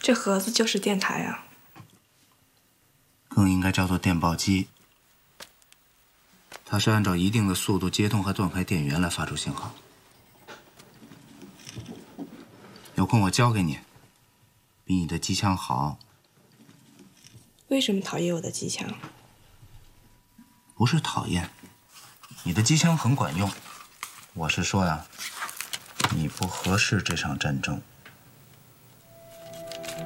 这盒子就是电台啊。 更应该叫做电报机。它是按照一定的速度接通和断开电源来发出信号。有空我教给你，比你的机枪好。 为什么讨厌我的机枪？ 不是讨厌，你的机枪很管用。我是说呀，你不合适这场战争。